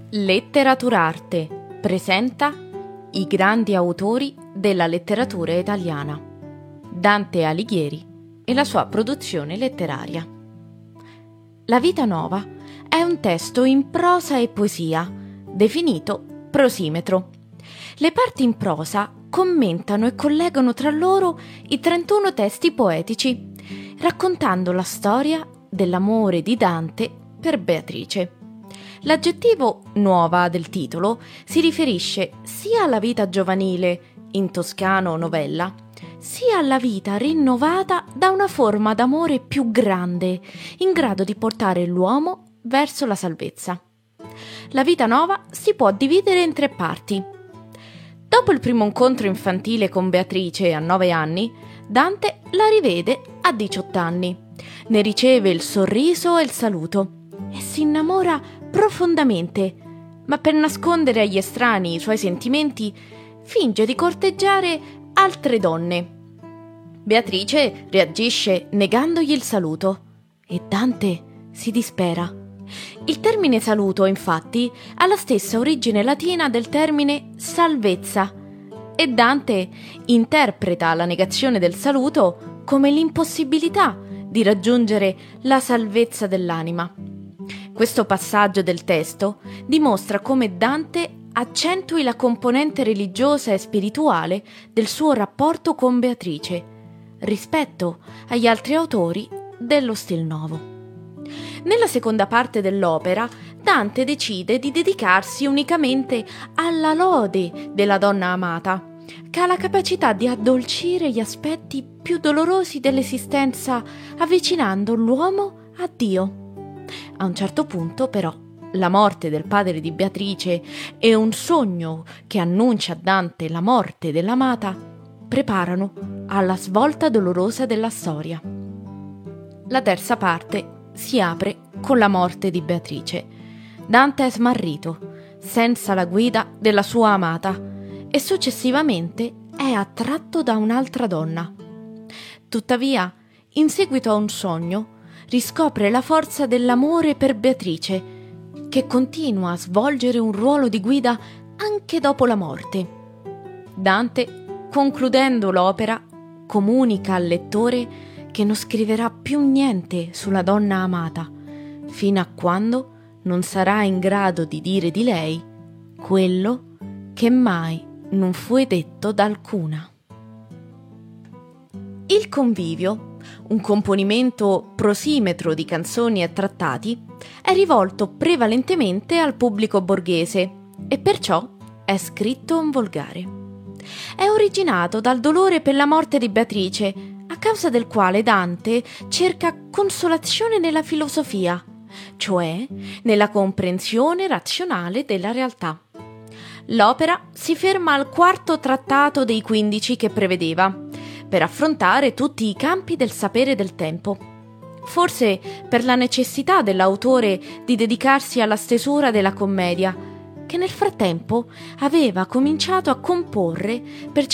Letteraturarte presenta i grandi autori della letteratura italiana, Dante Alighieri e la sua produzione letteraria. La Vita Nova è un testo in prosa e poesia, definito prosimetro. Le parti in prosa commentano e collegano tra loro i 31 testi poetici, raccontando la storia dell'amore di Dante per Beatrice. L'aggettivo nuova del titolo si riferisce sia alla vita giovanile, in toscano novella, sia alla vita rinnovata da una forma d'amore più grande, in grado di portare l'uomo verso la salvezza. La Vita Nova si può dividere in 3 parti. Dopo il primo incontro infantile con Beatrice a 9 anni, Dante la rivede a 18 anni. Ne riceve il sorriso e il saluto e si innamora profondamente, ma per nascondere agli estranei i suoi sentimenti finge di corteggiare altre donne. Beatrice reagisce negandogli il saluto e Dante si dispera. Il termine saluto, infatti, ha la stessa origine latina del termine salvezza e Dante interpreta la negazione del saluto come l'impossibilità di raggiungere la salvezza dell'anima. Questo passaggio del testo dimostra come Dante accentui la componente religiosa e spirituale del suo rapporto con Beatrice rispetto agli altri autori dello Stil Novo. Nella seconda parte dell'opera, Dante decide di dedicarsi unicamente alla lode della donna amata, che ha la capacità di addolcire gli aspetti più dolorosi dell'esistenza, avvicinando l'uomo a Dio. A un certo punto, però, la morte del padre di Beatrice e un sogno che annuncia a Dante la morte dell'amata preparano alla svolta dolorosa della storia. La terza parte si apre con la morte di Beatrice. Dante è smarrito, senza la guida della sua amata, e successivamente è attratto da un'altra donna. Tuttavia, in seguito a un sogno, riscopre la forza dell'amore per Beatrice, che continua a svolgere un ruolo di guida anche dopo la morte. Dante, concludendo l'opera, comunica al lettore che non scriverà più niente sulla donna amata, fino a quando non sarà in grado di dire di lei quello che mai non fu detto da alcuna. Il Convivio, un componimento prosimetro di canzoni e trattati, è rivolto prevalentemente al pubblico borghese e perciò è scritto in volgare. È originato dal dolore per la morte di Beatrice, a causa del quale Dante cerca consolazione nella filosofia, cioè nella comprensione razionale della realtà. L'opera si ferma al 4° trattato dei 15 che prevedeva, per affrontare tutti i campi del sapere del tempo. Forse per la necessità dell'autore di dedicarsi alla stesura della commedia, che nel frattempo aveva cominciato a comporre per